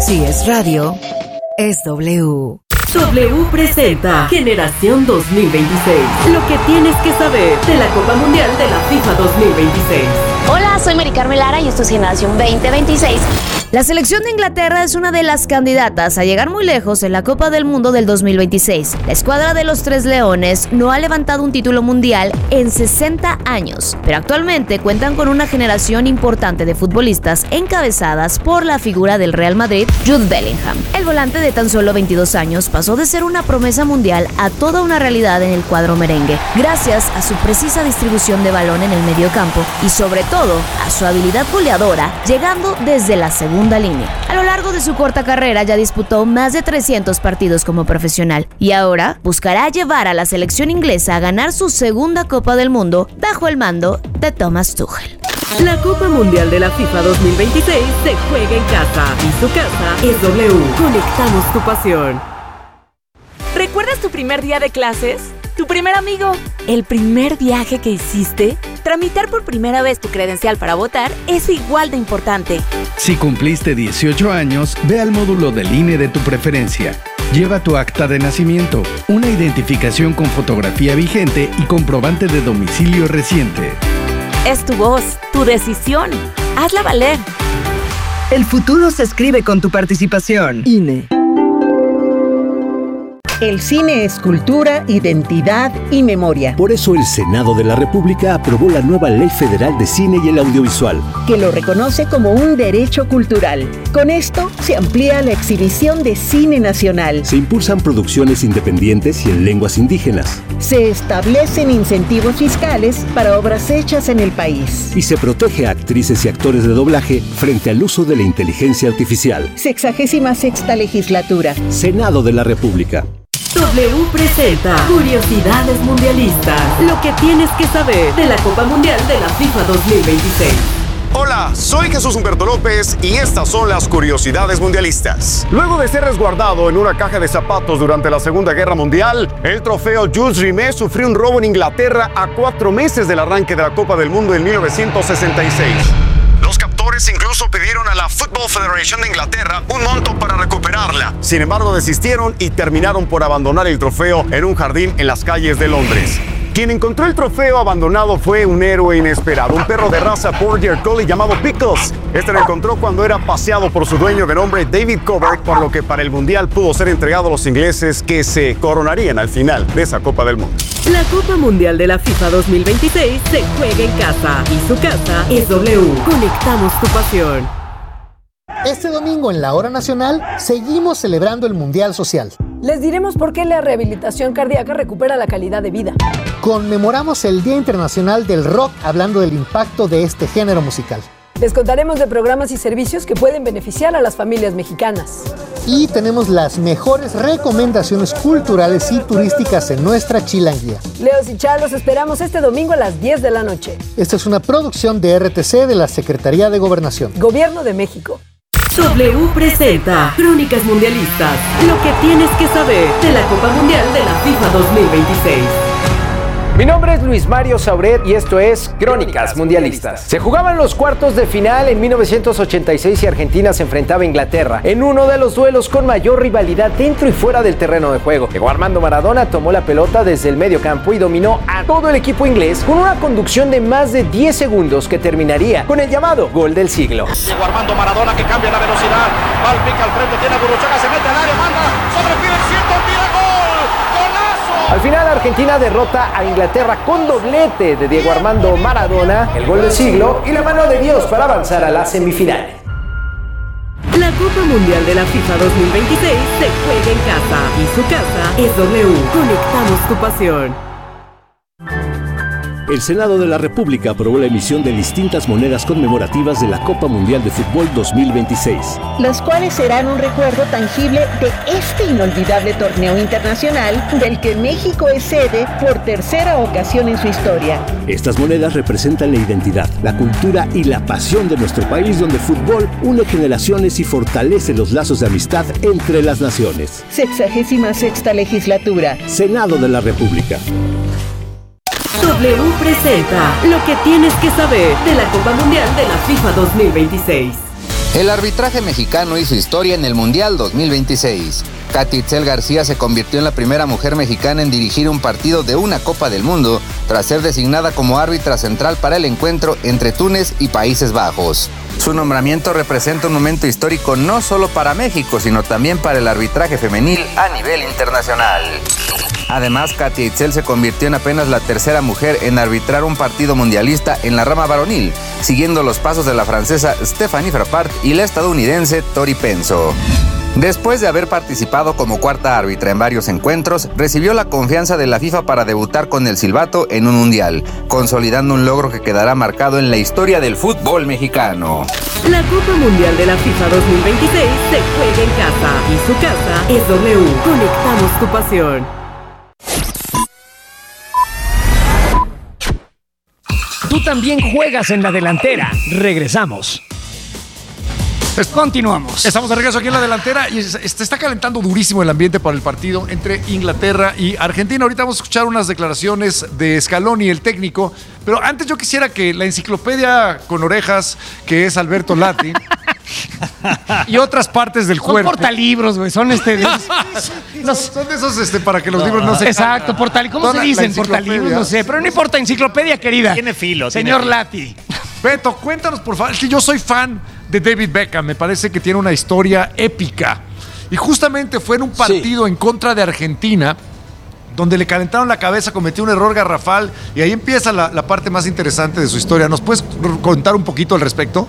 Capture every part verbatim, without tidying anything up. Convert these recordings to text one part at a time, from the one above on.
Si es radio, es W. W presenta Generación dos mil veintiséis. Lo que tienes que saber de la Copa Mundial de la FIFA dos mil veintiséis. Hola, soy Mari Carmen Lara y esto es Generación veinte veintiséis. La selección de Inglaterra es una de las candidatas a llegar muy lejos en la Copa del Mundo del dos mil veintiséis. La escuadra de los Tres Leones no ha levantado un título mundial en sesenta años, pero actualmente cuentan con una generación importante de futbolistas encabezadas por la figura del Real Madrid, Jude Bellingham. El volante de tan solo veintidós años pasó de ser una promesa mundial a toda una realidad en el cuadro merengue, gracias a su precisa distribución de balón en el mediocampo y sobre todo a su habilidad goleadora, llegando desde la segunda línea. A lo largo de su corta carrera ya disputó más de trescientos partidos como profesional y ahora buscará llevar a la selección inglesa a ganar su segunda Copa del Mundo bajo el mando de Thomas Tuchel. La Copa Mundial de la FIFA dos mil veintiséis se juega en casa y su casa es W. Conectamos tu pasión. ¿Recuerdas tu primer día de clases? ¿Tu primer amigo? ¿El primer viaje que hiciste? Tramitar por primera vez tu credencial para votar es igual de importante. Si cumpliste dieciocho años, ve al módulo del I N E de tu preferencia. Lleva tu acta de nacimiento, una identificación con fotografía vigente y comprobante de domicilio reciente. Es tu voz, tu decisión. Hazla valer. El futuro se escribe con tu participación. I N E. El cine es cultura, identidad y memoria. Por eso el Senado de la República aprobó la nueva Ley Federal de Cine y el Audiovisual, que lo reconoce como un derecho cultural. Con esto se amplía la exhibición de cine nacional. Se impulsan producciones independientes y en lenguas indígenas. Se establecen incentivos fiscales para obras hechas en el país. Y se protege a actrices y actores de doblaje frente al uso de la inteligencia artificial. Sexagésima sexta legislatura. Senado de la República. W presenta Curiosidades Mundialistas. Lo que tienes que saber de la Copa Mundial de la FIFA dos mil veintiséis. Hola, soy Jesús Humberto López y estas son las curiosidades mundialistas. Luego de ser resguardado en una caja de zapatos durante la Segunda Guerra Mundial, el trofeo Jules Rimet sufrió un robo en Inglaterra a cuatro meses del arranque de la Copa del Mundo en mil novecientos sesenta y seis. Los captores incluso pidieron a la Football Federation de Inglaterra un monto para recuperarla. Sin embargo, desistieron y terminaron por abandonar el trofeo en un jardín en las calles de Londres. Quien encontró el trofeo abandonado fue un héroe inesperado, un perro de raza Border Collie llamado Pickles. Este lo encontró cuando era paseado por su dueño de nombre David Covert, por lo que para el Mundial pudo ser entregado a los ingleses, que se coronarían al final de esa Copa del Mundo. La Copa Mundial de la FIFA dos mil veintiséis se juega en casa y su casa es W. Conectamos tu pasión. Este domingo en la Hora Nacional seguimos celebrando el Mundial Social. Les diremos por qué la rehabilitación cardíaca recupera la calidad de vida. Conmemoramos el Día Internacional del Rock hablando del impacto de este género musical. Les contaremos de programas y servicios que pueden beneficiar a las familias mexicanas. Y tenemos las mejores recomendaciones culturales y turísticas en nuestra chilanguía. Leos y Chá, los esperamos este domingo a las diez de la noche. Esta es una producción de R T C de la Secretaría de Gobernación. Gobierno de México. W presenta Crónicas Mundialistas. Lo que tienes que saber de la Copa Mundial de la FIFA dos mil veintiséis. Mi nombre es Luis Mario Sauret y esto es Crónicas Mundialistas. Se jugaban los cuartos de final en mil novecientos ochenta y seis y Argentina se enfrentaba a Inglaterra en uno de los duelos con mayor rivalidad dentro y fuera del terreno de juego. Diego Armando Maradona tomó la pelota desde el medio campo y dominó a todo el equipo inglés con una conducción de más de diez segundos que terminaría con el llamado gol del siglo. Diego Armando Maradona que cambia la velocidad, va al pique al frente, tiene a Guruchaga, se mete al área, manda sobre Pires, ciento, tira, gol. Al final Argentina derrota a Inglaterra con doblete de Diego Armando Maradona, el gol del siglo y la mano de Dios para avanzar a las semifinales. La Copa Mundial de la FIFA dos mil veintiséis se juega en casa y su casa es W. Conectamos tu pasión. El Senado de la República aprobó la emisión de distintas monedas conmemorativas de la Copa Mundial de Fútbol dos mil veintiséis. Las cuales serán un recuerdo tangible de este inolvidable torneo internacional del que México es sede por tercera ocasión en su historia. Estas monedas representan la identidad, la cultura y la pasión de nuestro país, donde el fútbol une generaciones y fortalece los lazos de amistad entre las naciones. Sexagésima sexta legislatura. Senado de la República. W presenta Lo que tienes que saber de la Copa Mundial de la FIFA dos mil veintiséis. El arbitraje mexicano hizo historia en el Mundial dos mil veintiséis. Katy Itzel García se convirtió en la primera mujer mexicana en dirigir un partido de una Copa del Mundo, tras ser designada como árbitra central para el encuentro entre Túnez y Países Bajos. Su nombramiento representa un momento histórico no solo para México, sino también para el arbitraje femenil a nivel internacional. Además, Katy Itzel se convirtió en apenas la tercera mujer en arbitrar un partido mundialista en la rama varonil, siguiendo los pasos de la francesa Stéphanie Frappart y la estadounidense Tori Penso. Después de haber participado como cuarta árbitra en varios encuentros, recibió la confianza de la FIFA para debutar con el silbato en un mundial, consolidando un logro que quedará marcado en la historia del fútbol mexicano. La Copa Mundial de la FIFA dos mil veintiséis se juega en casa y su casa es W. Conectamos tu pasión. Tú también juegas en la delantera. Regresamos. Continuamos. Estamos de regreso aquí en la delantera y se está calentando durísimo el ambiente para el partido entre Inglaterra y Argentina. Ahorita vamos a escuchar unas declaraciones de Scaloni, el técnico, pero antes yo quisiera que la enciclopedia con orejas, que es Alberto Lati, y otras partes del son cuerpo. Son portalibros, güey, son este... De, los, son de esos este, para que los libros no se... Exacto, portal, ¿cómo se dicen? Portalibros, no sé, pero no importa, enciclopedia querida. Tiene filo. Señor tiene Lati. Beto, cuéntanos por favor, es que yo soy fan de David Beckham, me parece que tiene una historia épica. Y justamente fue en un partido sí. en contra de Argentina, donde le calentaron la cabeza, cometió un error garrafal, y ahí empieza la, la parte más interesante de su historia. ¿Nos puedes contar un poquito al respecto?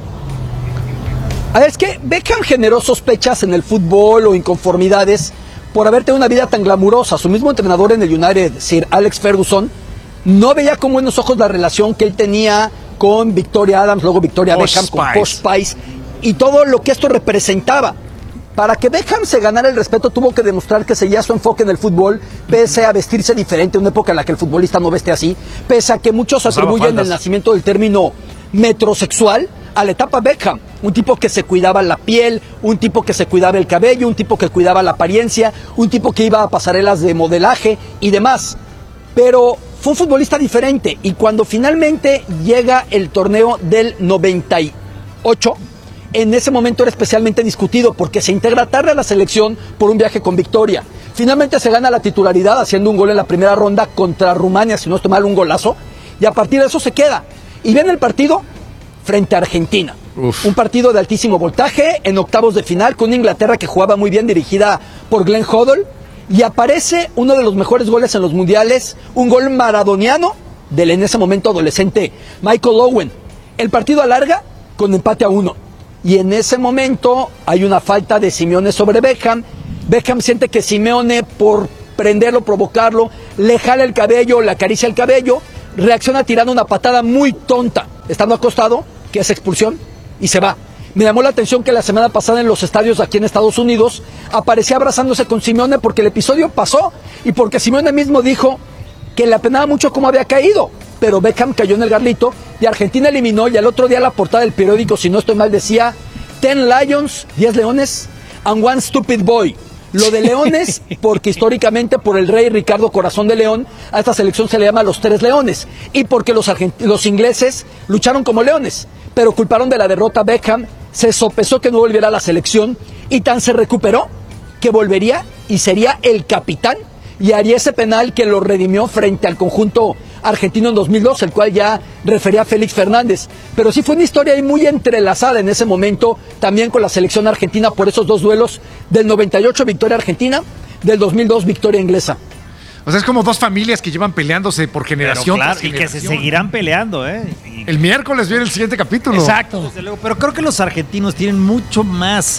A ver, es que Beckham generó sospechas en el fútbol o inconformidades por haber tenido una vida tan glamurosa. Su mismo entrenador en el United, Sir Alex Ferguson, no veía con buenos ojos la relación que él tenía con Victoria Adams, luego Victoria Posh Beckham, Spice. con Posh Spice, y todo lo que esto representaba. Para que Beckham se ganara el respeto, tuvo que demostrar que seguía su enfoque en el fútbol, pese a vestirse diferente, en una época en la que el futbolista no veste así, pese a que muchos Usaba atribuyen faldas. el nacimiento del término metrosexual a la etapa Beckham, un tipo que se cuidaba la piel, un tipo que se cuidaba el cabello, un tipo que cuidaba la apariencia, un tipo que iba a pasarelas de modelaje y demás. Pero fue un futbolista diferente, y cuando finalmente llega el torneo del noventa y ocho, en ese momento era especialmente discutido porque se integra tarde a la selección por un viaje con Victoria. Finalmente se gana la titularidad haciendo un gol en la primera ronda contra Rumania, si no estoy mal, un golazo, y a partir de eso se queda. Y viene el partido frente a Argentina. Uf. Un partido de altísimo voltaje, en octavos de final, con Inglaterra que jugaba muy bien, dirigida por Glenn Hoddle, y aparece uno de los mejores goles en los mundiales, un gol maradoniano del en ese momento adolescente Michael Owen. El partido alarga con empate a uno, y en ese momento hay una falta de Simeone sobre Beckham. Beckham siente que Simeone, por prenderlo, provocarlo, le jala el cabello, le acaricia el cabello, reacciona tirando una patada muy tonta, estando acostado, que es expulsión, y se va. Me llamó la atención que la semana pasada en los estadios aquí en Estados Unidos aparecía abrazándose con Simeone porque el episodio pasó y porque Simeone mismo dijo que le apenaba mucho cómo había caído, pero Beckham cayó en el garlito y Argentina eliminó, y al otro día la portada del periódico, si no estoy mal, decía Ten Lions, diez leones, and one stupid boy. Lo de leones, porque históricamente por el rey Ricardo Corazón de León, a esta selección se le llama los tres leones, y porque los, los ingleses lucharon como leones, pero culparon de la derrota a Beckham, se sopesó que no volviera a la selección, y tan se recuperó que volvería y sería el capitán, y haría ese penal que lo redimió frente al conjunto argentino en dos mil dos, el cual ya refería a Félix Fernández. Pero sí fue una historia ahí muy entrelazada en ese momento, también con la selección argentina, por esos dos duelos del noventa y ocho, victoria argentina, del dos mil dos, victoria inglesa. O sea, es como dos familias que llevan peleándose por generación. Pero claro, tras y generación. que se seguirán peleando, ¿eh? Y... El miércoles viene el siguiente capítulo. Exacto. Desde luego, pero creo que los argentinos tienen mucho más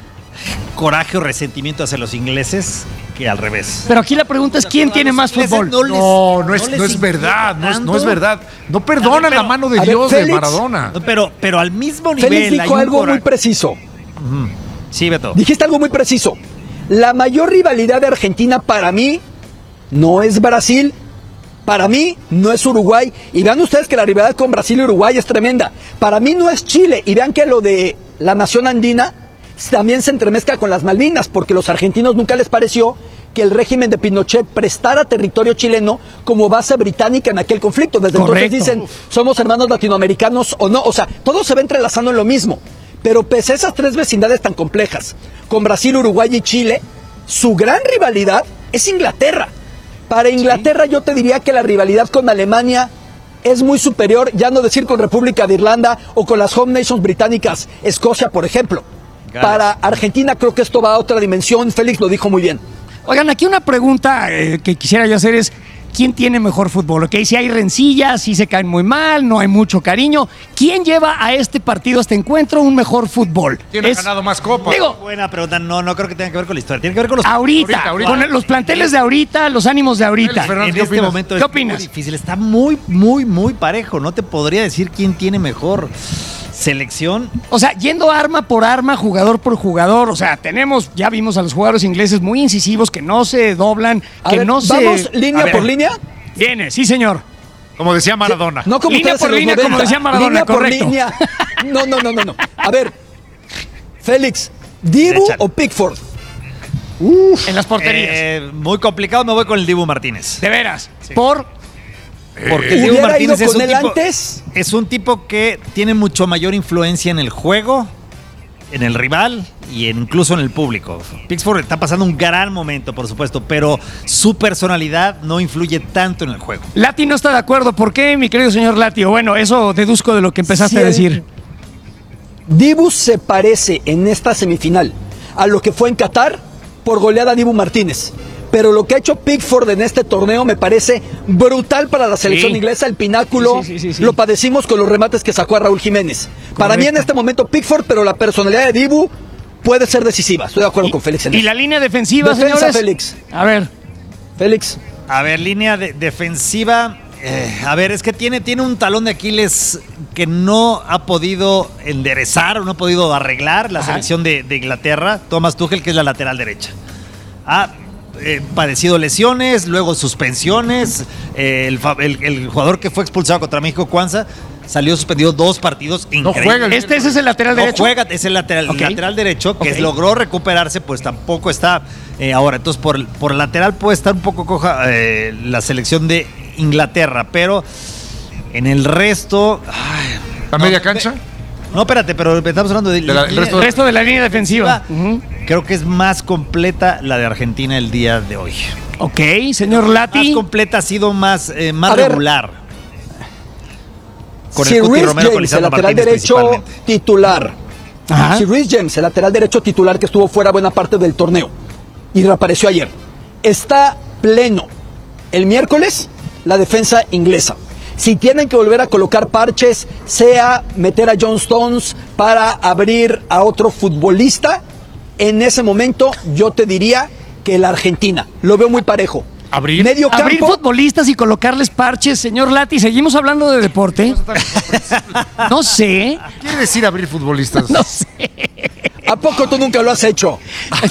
coraje o resentimiento hacia los ingleses que al revés. Pero aquí la pregunta es ¿quién tiene más fútbol? No, no, no es, no es verdad, no es, no es verdad. No perdonan ver, pero, la mano de Dios ver, Félix, de Maradona. No, pero, pero al mismo nivel. Félix dijo algo muy preciso. Uh-huh. Sí, Beto. Dijiste algo muy preciso. La mayor rivalidad de Argentina para mí no es Brasil, para mí no es Uruguay. Y vean ustedes que la rivalidad con Brasil y Uruguay es tremenda. Para mí no es Chile. Y vean que lo de la nación andina también se entremezcla con las Malvinas, porque los argentinos nunca les pareció que el régimen de Pinochet prestara territorio chileno como base británica en aquel conflicto. Desde Correcto. Entonces dicen, somos hermanos latinoamericanos o no. O sea, todo se va entrelazando en lo mismo. Pero pese a esas tres vecindades tan complejas, con Brasil, Uruguay y Chile, su gran rivalidad es Inglaterra. Para Inglaterra yo te diría que la rivalidad con Alemania es muy superior, ya no decir con República de Irlanda o con las home nations británicas, Escocia, por ejemplo. Gales. Para Argentina creo que esto va a otra dimensión, Félix lo dijo muy bien. Oigan, aquí una pregunta eh, que quisiera yo hacer es, ¿quién tiene mejor fútbol? ¿Okay? Si hay rencillas, si se caen muy mal, no hay mucho cariño. ¿Quién lleva a este partido, a este encuentro, un mejor fútbol? ¿Quién es, ha ganado más copas? Digo, buena pregunta. No, no creo que tenga que ver con la historia. Tiene que ver con los... Ahorita, ahorita, ahorita. Con los planteles de ahorita, los ánimos de ahorita. En este opinas? momento ¿Qué es opinas? muy difícil. Está muy, muy, muy parejo. No te podría decir quién tiene mejor selección. O sea, yendo arma por arma, jugador por jugador, o sea, tenemos, ya vimos a los jugadores ingleses muy incisivos, que no se doblan, a que ver, no se... ¿vamos línea ver, por línea? Viene, sí señor. Como decía Maradona. No como línea por línea, noventa. como decía Maradona, línea correcto. Por línea. No, no, no, no, no. A ver, Félix, ¿Dibu Échale. o Pickford? Uf, en las porterías. Eh, muy complicado, me voy con el Dibu Martínez. De veras, sí. por... Porque ¿Hubiera Dibu Martínez ido es con un, él tipo, antes? es un tipo que tiene mucho mayor influencia en el juego, en el rival y en, incluso en el público. Pickford está pasando un gran momento, por supuesto, pero su personalidad no influye tanto en el juego. Lati no está de acuerdo. ¿Por qué, mi querido señor Lati? O bueno, eso deduzco de lo que empezaste Sí, a decir. Dibu se parece en esta semifinal a lo que fue en Qatar por goleada a Dibu Martínez. Pero lo que ha hecho Pickford en este torneo me parece brutal para la selección sí. inglesa. El pináculo sí, sí, sí, sí, sí. lo padecimos con los remates que sacó a Raúl Jiménez. Correcto. Para mí en este momento Pickford, pero la personalidad de Dibu puede ser decisiva. Estoy de acuerdo y, con Félix en ¿Y eso. la línea defensiva, Defensa, señores? Félix. A ver. Félix. A ver, línea de, defensiva. Eh, a ver, es que tiene, tiene un talón de Aquiles que no ha podido enderezar o no ha podido arreglar la Ajá. selección de, de Inglaterra. Thomas Tuchel, que es la lateral derecha. Ah... Eh, padecido lesiones, luego suspensiones. Eh, el, el, el jugador que fue expulsado contra México, Cuanza, salió suspendido dos partidos increíbles. No juega. Este ese es el lateral no derecho. Juega, es el lateral, okay. lateral derecho que okay. logró recuperarse, pues tampoco está eh, ahora. Entonces, por, por lateral puede estar un poco coja eh, la selección de Inglaterra, pero en el resto. Ay, ¿La no, media cancha? No, espérate, pero estamos hablando de, de la, el resto, resto de la línea defensiva. Uh-huh. Creo que es más completa la de Argentina el día de hoy. Ok, señor Lati. Más completa, ha sido más, eh, más ver, regular. Con si el Cuti Romero, James, el lateral Martínez, derecho titular. Ajá. Si Reece James, el lateral derecho titular que estuvo fuera buena parte del torneo y reapareció ayer, está pleno el miércoles, la defensa inglesa. Si tienen que volver a colocar parches, sea meter a John Stones para abrir a otro futbolista, en ese momento yo te diría que la Argentina. Lo veo muy parejo. ¿Abrir? Medio campo, ¿Abrir futbolistas y colocarles parches, señor Lati? ¿Seguimos hablando de deporte? No sé. ¿Qué quiere decir abrir futbolistas? No sé. ¿A poco tú nunca lo has hecho?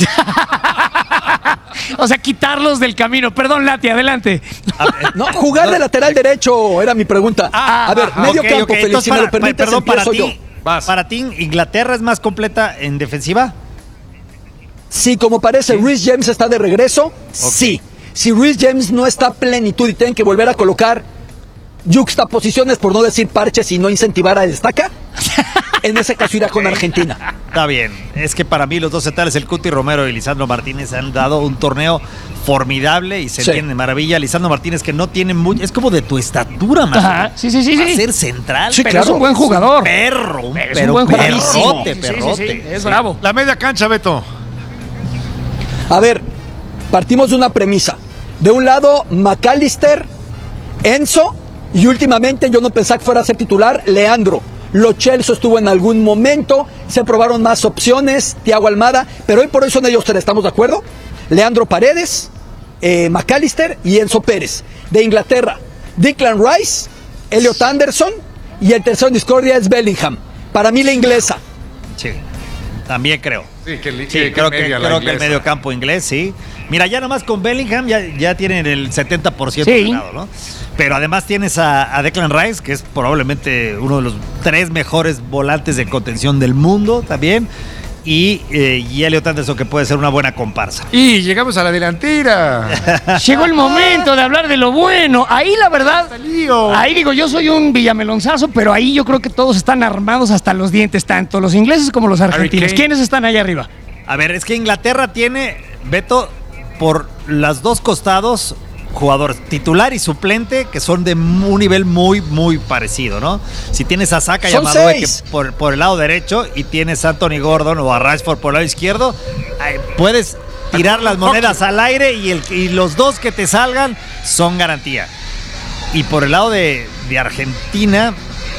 O sea, quitarlos del camino. Perdón, Lati, adelante. No, jugar de lateral derecho era mi pregunta. Ah, a ver, ajá, medio okay, campo, okay. Feliz, Entonces, si para, me lo permites, perdón, para ti, yo. Para ti, ¿Inglaterra es más completa en defensiva? Sí, como parece, ¿sí? Reece James está de regreso, okay. Sí. Si Reece James no está a plenitud y tienen que volver a colocar yuxtaposiciones, por no decir parches y no incentivar a destaca, en ese caso irá con Argentina. Está bien, es que para mí los dos centrales, el Cuti Romero y Lisandro Martínez, han dado un torneo formidable y se sí. entiende de maravilla. Lisandro Martínez, que no tiene mucho, es como de tu estatura, más Ajá, sí, sí, sí, para sí. ser central, sí, pero claro. Es un buen jugador. Un perro, un pero, pero un buen perrote, sí, perrote. Sí, sí, sí, es bravo. La media cancha, Beto. A ver, partimos de una premisa. De un lado, McAllister, Enzo, y últimamente yo no pensaba que fuera a ser titular, Leandro. Lo Celso estuvo en algún momento, se probaron más opciones, Thiago Almada, pero hoy por hoy son ellos tres, ¿estamos de acuerdo? Leandro Paredes, eh, McAllister y Enzo Pérez. De Inglaterra, Declan Rice, Elliot Anderson, y el tercero en discordia es Bellingham. Para mí la inglesa. Sí, también creo. Sí, que, sí, que, creo, que, que, creo que el medio campo inglés, sí. Mira, ya nomás con Bellingham ya, ya tienen el setenta por ciento sí. ganado, ¿no? Pero además tienes a, a Declan Rice, que es probablemente uno de los tres mejores volantes de contención del mundo también. y, eh, y Elliot Anderson, que puede ser una buena comparsa. Y llegamos a la delantera. Llegó el momento de hablar de lo bueno. Ahí la verdad, ahí digo, yo soy un villamelonzazo, pero ahí yo creo que todos están armados hasta los dientes, tanto los ingleses como los argentinos. ¿Quiénes están ahí arriba? A ver, es que Inglaterra tiene, Beto, por los dos costados, jugador titular y suplente que son de un nivel muy, muy parecido, ¿no? Si tienes a Saka y a Madueke por, por el lado derecho y tienes a Anthony Gordon o a Rashford por el lado izquierdo, puedes tirar las monedas al aire y, el, y los dos que te salgan son garantía. Y por el lado de, de Argentina,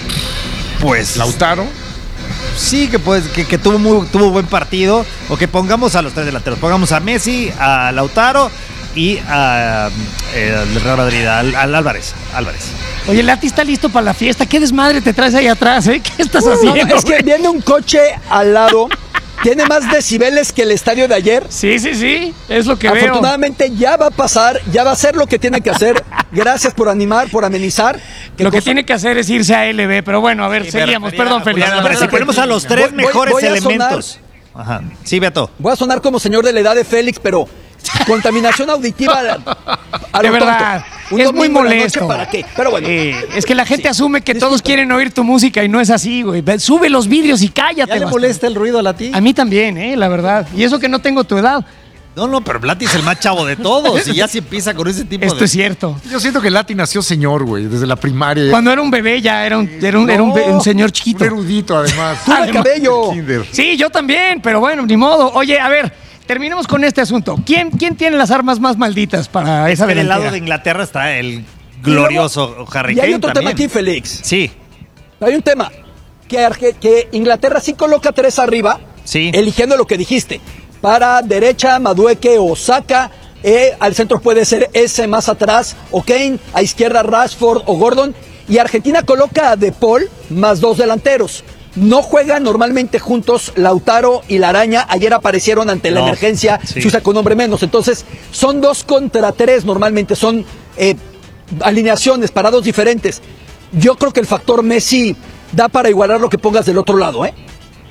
pues... Lautaro. Sí, que, pues, que, que tuvo, muy, tuvo buen partido. O que pongamos a los tres delanteros. Pongamos a Messi, a Lautaro y a, eh, al Real Madrid, al, al Álvarez, Álvarez. Oye, Lati está listo para la fiesta. ¿Qué desmadre te traes ahí atrás, eh? ¿Qué estás uh, haciendo? No, es que viene un coche al lado. ¿Tiene más decibeles que el estadio de ayer? Sí, sí, sí, es lo que Afortunadamente veo. ya va a pasar, ya va a hacer lo que tiene que hacer. Gracias por animar, por amenizar. Lo que tiene que hacer es irse a L B, pero bueno, a ver, sí, seguíamos. Perdón, Félix. Pero si ponemos a los tres voy, mejores voy, voy elementos. Ajá. Sí, Beto. Voy a sonar como señor de la edad de Félix, pero contaminación auditiva a, a de verdad, es muy molesto. ¿Para qué? Pero bueno. Eh, es que la gente sí, asume que disculpa. Todos quieren oír tu música y no es así, güey. Sube los vídeos y cállate. ¿Ya le molesta el ruido a Lati? A mí también, eh, la verdad. Y eso que no tengo tu edad. No, no, pero Lati es el más chavo de todos y ya se empieza con ese tipo Esto de... es cierto. Yo siento que Lati nació señor, güey, desde la primaria. Cuando era un bebé ya era un, era un, no, era un, un señor chiquito. Un erudito, además. Tuve cabello. Sí, yo también, pero bueno, ni modo. Oye, a ver, terminemos con este asunto. ¿Quién, quién tiene las armas más malditas para es esa que delantera? del lado de Inglaterra está el glorioso luego, Harry Kane. Y hay otro también. tema aquí, Félix. Sí. Hay un tema. Que, que Inglaterra sí coloca tres arriba, sí, eligiendo lo que dijiste. Para derecha, Madueke o Saka. Eh, al centro puede ser ese más atrás, o Kane. A izquierda, Rashford o Gordon. Y Argentina coloca a De Paul más dos delanteros. No juegan normalmente juntos Lautaro y la Araña. Ayer aparecieron ante la no, emergencia, sí. Se usa con un hombre menos. Entonces, son dos contra tres normalmente. Son eh, alineaciones, parados diferentes. Yo creo que el factor Messi da para igualar lo que pongas del otro lado, ¿eh?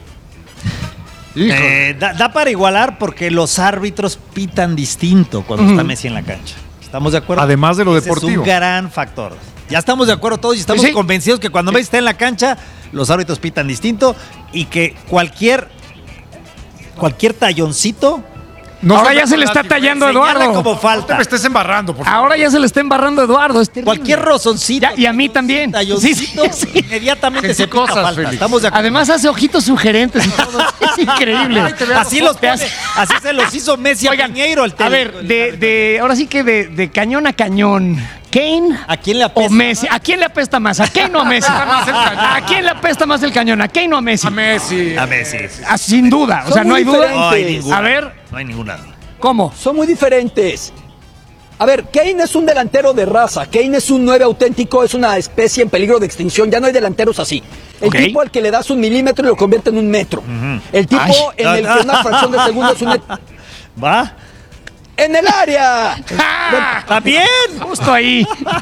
Eh, da, da para igualar porque los árbitros pitan distinto cuando uh-huh. está Messi en la cancha. ¿Estamos de acuerdo? Además de lo Ese deportivo. Es un gran factor. Ya estamos de acuerdo todos y estamos sí, sí. convencidos que cuando sí. Messi está en la cancha, los árbitros pitan distinto y que cualquier cualquier talloncito... No, ahora ya se le está tallando a Eduardo. Como falta. No te me estés embarrando, por favor. Ahora ya se le está embarrando a Eduardo. Es cualquier rozoncito. Ya, y a mí también. Sí, sí, sí. Inmediatamente se cosas, falta. Félix. Estamos de acuerdo. Además hace ojitos sugerentes y todo. Es increíble. Ay, así los pone, así se los hizo Messi Oigan, a Piñeiro. El a ver, de, de, ahora sí que de, de cañón a cañón. ¿Kane ¿A quién le apesta o Messi? ¿A quién le apesta más? ¿A Kane o a Messi? ¿A quién le apesta más el cañón? ¿A Kane o a Messi? A Messi. A Messi. Ah, sin duda. O sea, Son no hay duda. No hay ninguna. A ver. No hay ninguna. ¿Cómo? Son muy diferentes. A ver, Kane es un delantero de raza. Kane es un nueve auténtico, es una especie en peligro de extinción. Ya no hay delanteros así. El okay. tipo al que le das un milímetro y lo convierte en un metro. Uh-huh. El tipo Ay. en el que una fracción de segundo es un... ¿Va? ¡En el área! ¡Ah! ¡Está bien! Justo ahí.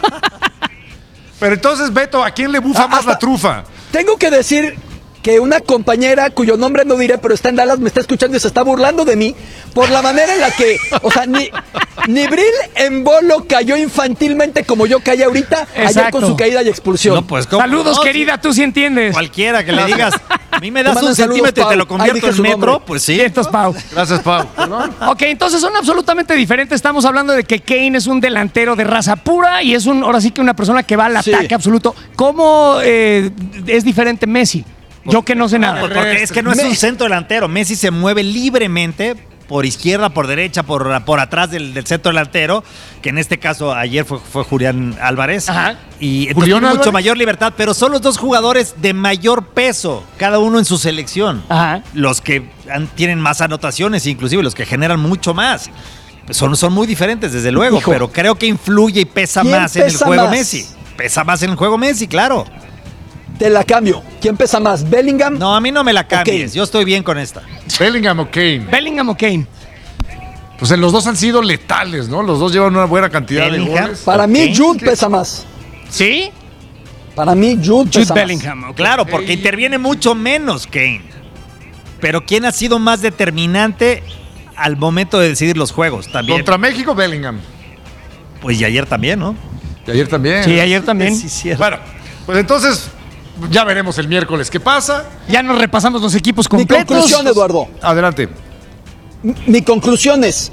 Pero entonces, Beto, ¿a quién le bufa ah, más la trufa? Tengo que decir que una compañera, cuyo nombre no diré, pero está en Dallas, me está escuchando y se está burlando de mí por la manera en la que, o sea, ni, ni Bril en bolo cayó infantilmente como yo caí ahorita. Exacto. Ayer con su caída y expulsión. No, pues, saludos, no, querida, tú sí entiendes. Cualquiera que le digas, a mí me das un centímetro Pau. Y te lo convierto en metro, nombre. Pues sí. Entonces, Pau. Gracias, Pau. ¿Perdón? Ok, entonces son absolutamente diferentes. Estamos hablando de que Kane es un delantero de raza pura y es un, ahora sí que una persona que va al sí. ataque absoluto. ¿Cómo eh, es diferente Messi? Yo que no sé nada. Porque es que no es un centro delantero. Messi se mueve libremente por izquierda, por derecha, por, por atrás del, del centro delantero, que en este caso ayer fue, fue Julián Álvarez. Ajá. Y entonces tiene mucho mayor libertad, pero son los dos jugadores de mayor peso, cada uno en su selección. Ajá. Los que han, tienen más anotaciones, inclusive los que generan mucho más. Son, son muy diferentes, desde luego, Hijo. pero creo que influye y pesa más pesa en el juego más? Messi. Pesa más en el juego Messi, claro. Te la cambio. ¿Quién pesa más? ¿Bellingham? No, a mí no me la cambies. Yo estoy bien con esta. ¿Bellingham o Kane? Bellingham o Kane. Pues en los dos han sido letales, ¿no? Los dos llevan una buena cantidad Bellingham. de goles. Para mí, Jude pesa más. ¿Sí? Para mí, Jude, Jude pesa Bellingham. más. Okay. Claro, porque interviene mucho menos Kane. pero ¿quién ha sido más determinante al momento de decidir los juegos? También. Contra México, Bellingham. Pues y ayer también, ¿no? Y ayer también. Sí, ayer también. Sí, cierto. Bueno, pues entonces ya veremos el miércoles qué pasa. Ya nos repasamos los equipos Mi completos. conclusión, Eduardo. Adelante. M- Mi conclusión es,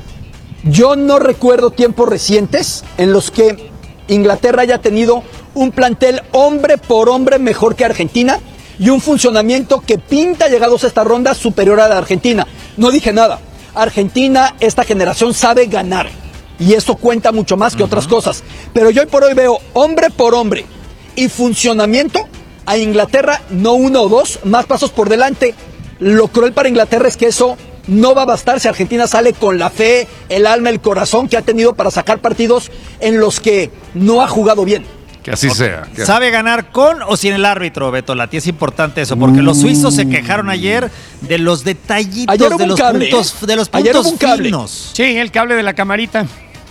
yo no recuerdo tiempos recientes en los que Inglaterra haya tenido un plantel hombre por hombre mejor que Argentina y un funcionamiento que pinta llegados a esta ronda superior a la Argentina. No dije nada. Argentina, esta generación sabe ganar y eso cuenta mucho más que uh-huh. otras cosas. Pero yo hoy por hoy veo hombre por hombre y funcionamiento a Inglaterra, no uno o dos, más pasos por delante. Lo cruel para Inglaterra es que eso no va a bastar si Argentina sale con la fe, el alma, el corazón que ha tenido para sacar partidos en los que no ha jugado bien. Que así okay. sea. Que ¿Sabe así. ganar con o sin el árbitro, Beto Lati? Es importante eso, porque uh. los suizos se quejaron ayer de los detallitos, de los, puntos, de los puntos finos. Sí, el cable de la camarita.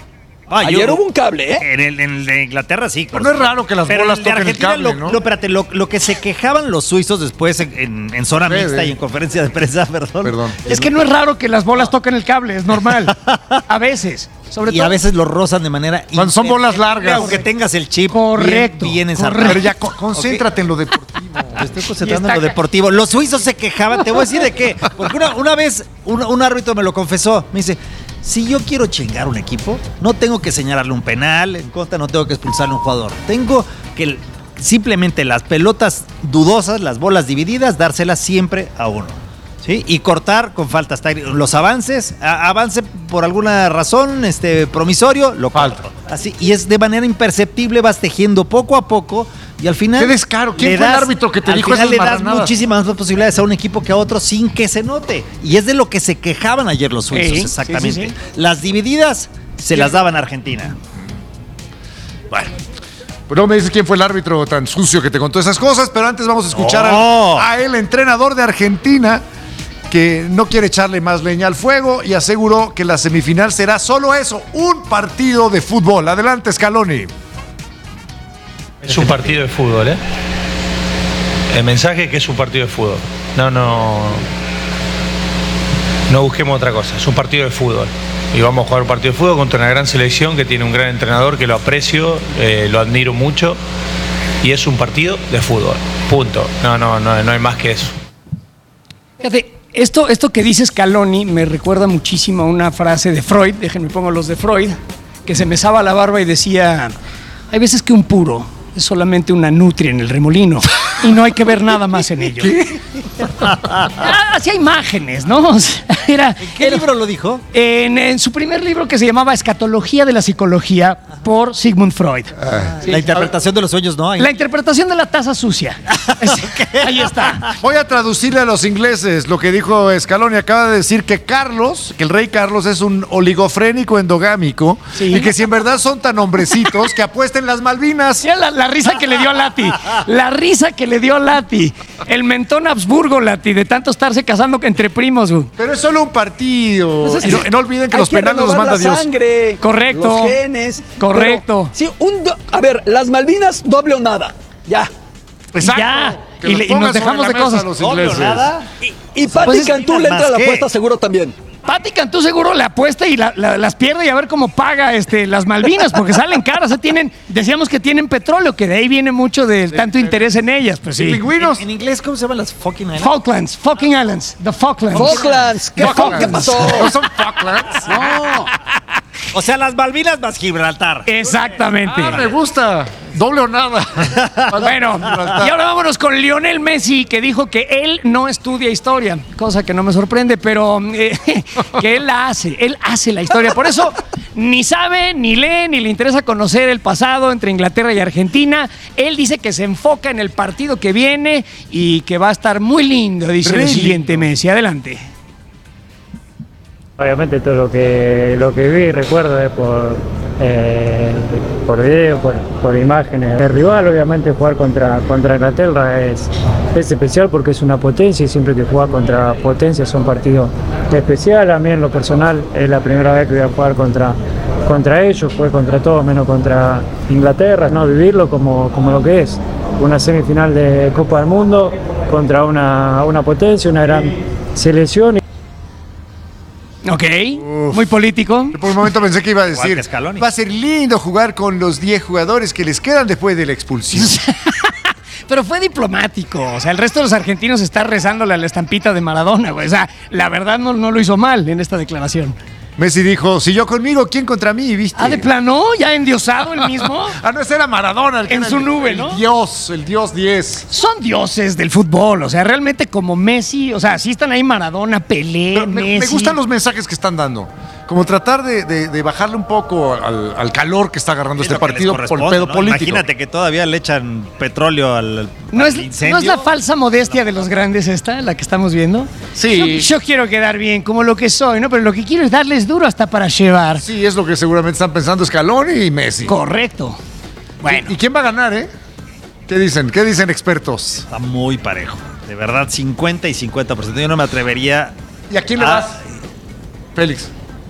Ah, ayer yo, hubo un cable, ¿eh? En el, en el de Inglaterra sí. Pero no es raro que las pero bolas el de toquen el cable, lo, ¿no? No, espérate, lo, lo que se quejaban los suizos después en, en, en zona sí, mixta sí. y en conferencia de prensa, perdón. Perdón. Es que no es raro que las bolas toquen el cable, es normal. A veces. Sobre y todo, a veces lo rozan de manera... Cuando son bolas largas. Aunque tengas el chip correcto, bien, bien ensartado. Pero ya con, concéntrate okay. en lo deportivo. Me estoy concentrando en lo deportivo. Los suizos se quejaban, te voy a decir de qué. Porque una, una vez un, un árbitro me lo confesó. Me dice, si yo quiero chingar un equipo, no tengo que señalarle un penal, en contra no tengo que expulsarle a un jugador. Tengo que simplemente las pelotas dudosas, las bolas divididas, dárselas siempre a uno. ¿Sí? Y cortar con faltas técnicas. Los avances, a, avance por alguna razón este, promisorio, lo corto. Así, y es de manera imperceptible, vas tejiendo poco a poco y al final... ¡Qué descaro! ¿Quién fue das, el árbitro que te dijo esas marranadas? Al final le das muchísimas más posibilidades a un equipo que a otro sin que se note. Y es de lo que se quejaban ayer los suizos, sí, exactamente. Sí, sí, sí. Las divididas se sí. las daban a Argentina. Bueno. Pues no me dices quién fue el árbitro tan sucio que te contó esas cosas, pero antes vamos a escuchar oh. a, a el entrenador de Argentina, que no quiere echarle más leña al fuego y aseguró que la semifinal será solo eso, un partido de fútbol. Adelante, Scaloni. Es un partido de fútbol, ¿eh? El mensaje es que es un partido de fútbol. No, no... No busquemos otra cosa, es un partido de fútbol. Y vamos a jugar un partido de fútbol contra una gran selección que tiene un gran entrenador que lo aprecio, eh, lo admiro mucho. Y es un partido de fútbol, punto. No, no, no, no hay más que eso. Fíjate, Esto, esto que dice Scaloni me recuerda muchísimo a una frase de Freud, déjenme pongo los de Freud, que se mesaba la barba y decía, hay veces que un puro es solamente una nutria en el remolino y no hay que ver nada más en ello. ¿Qué? Hacía imágenes, ¿no? O sea, era, ¿En qué era, libro lo dijo? En, en su primer libro que se llamaba Escatología de la Psicología por Sigmund Freud. Ah, sí. La interpretación de los sueños, ¿no? La interpretación de la taza sucia. Ahí está. Voy a traducirle a los ingleses lo que dijo Scaloni. Acaba de decir que Carlos, que el rey Carlos es un oligofrénico endogámico, sí. y que si en verdad son tan hombrecitos que apuesten las Malvinas. Sí, la, la risa que le dio a Lati. La risa que le dio a Lati. El mentón Habsburgo, Lati, de tanto estarse casando entre primos. Pero es solo un partido. Pues es, no, no olviden que los que penales los manda la Dios. Sangre, correcto. Los genes. Correcto. Pero, sí, un do, a ver, las Malvinas, doble o nada. Ya. Exacto. Ya. Y, y nos dejamos de cosas. Doble o nada. Y, y Pati pues Cantú le entra a la apuesta seguro también. Pati Cantú seguro le apuesta y la, la, las pierde y a ver cómo paga este, las Malvinas, porque salen caras. ¿eh? Tienen, decíamos que tienen petróleo, que de ahí viene mucho de sí, tanto sí. interés en ellas. Pues sí. Pingüinos. En, en inglés, ¿cómo se llaman las fucking islands? Falklands, fucking islands. The Falklands. Falklands. ¿Qué, Falklands. ¿Qué pasó? ¿No son Falklands? No. O sea, las Malvinas más Gibraltar. Exactamente. Ah, me gusta. Doble o nada. Bueno, y ahora vámonos con Lionel Messi, que dijo que él no estudia historia, cosa que no me sorprende, pero eh, que él la hace, él hace la historia. Por eso ni sabe, ni lee, ni le interesa conocer el pasado entre Inglaterra y Argentina. Él dice que se enfoca en el partido que viene y que va a estar muy lindo, dice el siguiente Messi. Adelante. Obviamente todo lo que lo que vi recuerdo es por eh, por video, por, por imágenes. El rival, obviamente jugar contra, contra Inglaterra es, es especial porque es una potencia y siempre que juega contra potencia es un partido especial. A mí en lo personal es la primera vez que voy a jugar contra, contra ellos, fue contra todos menos contra Inglaterra, no vivirlo como, como lo que es, una semifinal de Copa del Mundo contra una, una potencia, una gran selección. Ok, Uf. muy político. Por un momento pensé que iba a decir, va a ser lindo jugar con los diez jugadores que les quedan después de la expulsión. Pero fue diplomático, o sea, el resto de los argentinos está rezándole a la estampita de Maradona, güey. O sea, la verdad no, no lo hizo mal en esta declaración. Messi dijo, si yo conmigo, ¿quién contra mí? ¿Viste? Ah, ¿de plano? ¿Ya endiosado el mismo? ah, no, ese era Maradona. El que en era su el, nube, el ¿no? El dios, el dios diez. Son dioses del fútbol, o sea, realmente como Messi, o sea, sí están ahí Maradona, Pelé, Pero Messi. Me, me gustan los mensajes que están dando. Como tratar de, de, de bajarle un poco al, al calor que está agarrando es este partido por el pedo ¿no? político. Imagínate que todavía le echan petróleo al, ¿No, al es, incendio. ¿No es la falsa modestia de los grandes esta, la que estamos viendo? Sí. Yo, yo quiero quedar bien, como lo que soy, ¿no? Pero lo que quiero es darles duro hasta para llevar. Sí, es lo que seguramente están pensando Scaloni y Messi. Correcto. Bueno. ¿Y quién va a ganar, eh? ¿Qué dicen? ¿Qué dicen expertos? Está muy parejo. De verdad, cincuenta y cincuenta por ciento. Yo no me atrevería... ¿Y a quién le a... vas? Félix.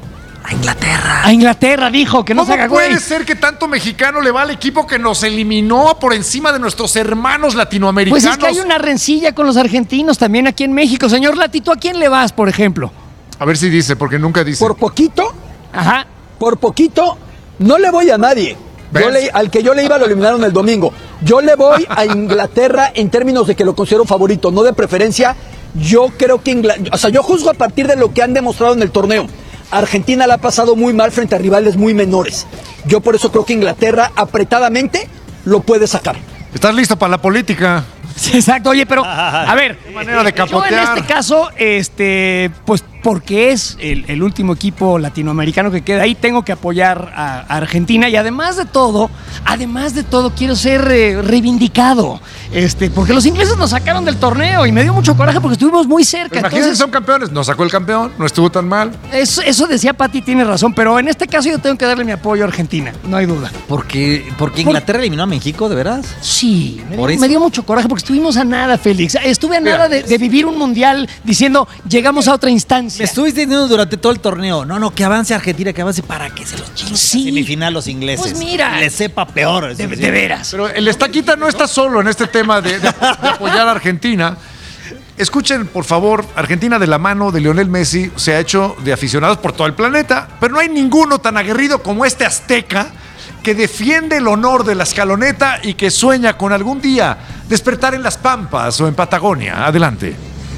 A Inglaterra. A Inglaterra, dijo, que no se haga güey. ¿Cómo puede ser que tanto mexicano le va al equipo que nos eliminó por encima de nuestros hermanos latinoamericanos? Pues es que hay una rencilla con los argentinos también aquí en México. Señor Lati, ¿tú a quién le vas, por ejemplo? A ver si dice, porque nunca dice. Por poquito, Ajá. por poquito, no le voy a nadie. Yo le, al que yo le iba lo eliminaron el domingo. Yo le voy a Inglaterra en términos de que lo considero favorito, no de preferencia. Yo creo que Inglaterra, o sea, yo juzgo a partir de lo que han demostrado en el torneo. Argentina la ha pasado muy mal frente a rivales muy menores. Yo por eso creo que Inglaterra apretadamente lo puede sacar. ¿Estás listo para la política? Sí, exacto. Oye, pero a ver, qué manera de capotear. Yo en este caso, este, pues porque es el, el último equipo latinoamericano que queda ahí, tengo que apoyar a, a Argentina y además de todo, además de todo, quiero ser eh, reivindicado, este, porque los ingleses nos sacaron del torneo y me dio mucho coraje porque estuvimos muy cerca. Imagínense, entonces, son campeones, nos sacó el campeón, no estuvo tan mal. Eso, eso decía Pati, tiene razón, pero en este caso yo tengo que darle mi apoyo a Argentina, no hay duda. Porque, porque Inglaterra Por... eliminó a México, ¿de veras? Sí, me dio, me dio mucho coraje porque estuvimos a nada, Félix. Estuve a nada de, de vivir un mundial diciendo, llegamos a otra instancia. Me estuviste diciendo durante todo el torneo, no, no, que avance Argentina, que avance para que se los chinguen sí. en semifinal los ingleses. Pues mira. Les sepa peor. De, de veras. Pero el Estaquita no está solo en este tema de, de, de apoyar a Argentina. Escuchen, por favor, Argentina de la mano de Lionel Messi se ha hecho de aficionados por todo el planeta, pero no hay ninguno tan aguerrido como este azteca que defiende el honor de la escaloneta y que sueña con algún día despertar en las Pampas o en Patagonia. Adelante.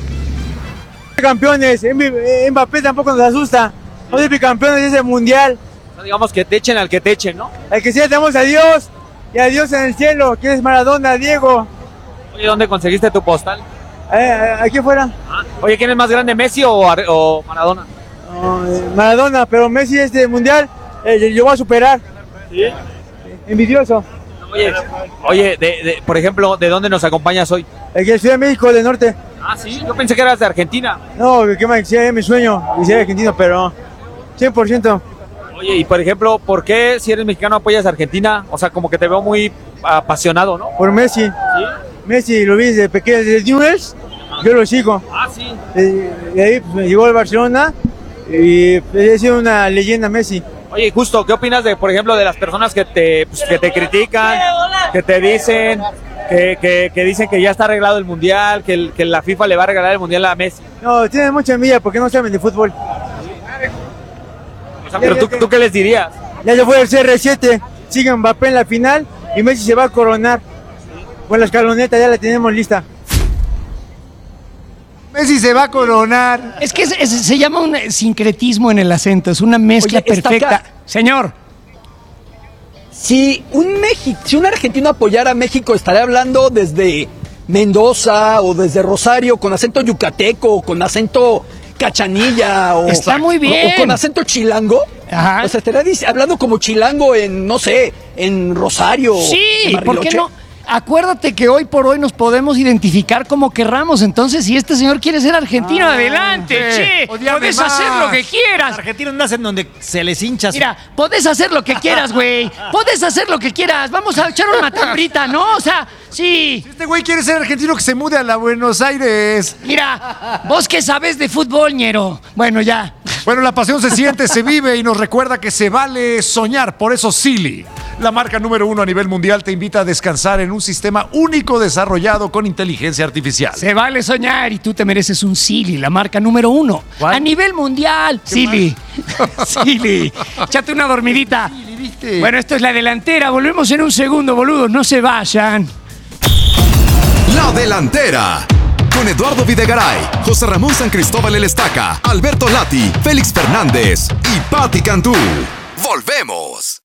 Campeones, Mbappé tampoco nos asusta. No ser bicampeones de ese mundial. No digamos que te echen al que te echen, ¿no? Al que sí le damos a Dios y a Dios en el cielo, que es Maradona, Diego. Oye, ¿dónde conseguiste tu postal? Eh, aquí afuera. Ah. Oye, ¿quién es más grande, Messi o, o Maradona? Oh, eh, Maradona, pero Messi este mundial eh, yo voy a superar. ¿Sí? Envidioso. Oye, oye de, de, por ejemplo, ¿de dónde nos acompañas hoy? Aquí en Ciudad de México, del norte. Ah, sí, yo pensé que eras de Argentina. No, que me decía mi sueño, y ser argentino, pero cien por ciento. Oye, y por ejemplo, ¿por qué si eres mexicano apoyas a Argentina? O sea, como que te veo muy apasionado, ¿no? Por Messi. ¿Sí? Messi, lo vi desde pequeño, desde Newell's, yo lo sigo. Ah, sí. Y ahí pues, me llegó al Barcelona y pues, ha sido una leyenda Messi. Oye, justo, ¿qué opinas de, por ejemplo, de las personas que te, pues, que te critican, que te dicen que, que, que dicen que ya está arreglado el mundial, que, el, que la FIFA le va a regalar el mundial a Messi? No, tienen mucha envidia porque no saben de fútbol. O sea, pero tú, ¿tú qué les dirías? Ya se fue el C R siete, sigue Mbappé en la final y Messi se va a coronar. Con la escaloneta ya la tenemos lista. Messi se va a coronar. Es que es, es, se llama un sincretismo en el acento, es una mezcla Oye, perfecta. Señor. Si un, México, si un argentino apoyara a México, estaría hablando desde Mendoza o desde Rosario, con acento yucateco, o con acento cachanilla, o, Está muy bien. o, o con acento chilango. Ajá. O sea, estaría hablando como chilango en, no sé, en Rosario. Sí, ¿por qué no? Acuérdate que hoy por hoy nos podemos identificar como querramos. Entonces, si este señor quiere ser argentino, ah, adelante, sí. che. Podés más. hacer lo que quieras. Los argentinos nacen donde se les hincha. Mira, podés hacer lo que quieras, güey. Podés hacer lo que quieras. Vamos a echar una matambrita, ¿no? O sea, sí. Si este güey quiere ser argentino, que se mude a la Buenos Aires. Mira, vos que sabés de fútbol, ñero. Bueno, ya. Bueno, la pasión se siente, se vive y nos recuerda que se vale soñar. Por eso, Silly. La marca número uno a nivel mundial te invita a descansar en un sistema único desarrollado con inteligencia artificial. Se vale soñar y tú te mereces un Silly, la marca número uno. ¿Cuál? A nivel mundial. Silly. Silly. Échate una dormidita. Silly, ¿viste? Bueno, esto es la delantera. Volvemos en un segundo, boludos. No se vayan. La delantera. Con Eduardo Videgaray, José Ramón San Cristóbal El Estaca, Alberto Lati, Félix Fernández y Pati Cantú. ¡Volvemos!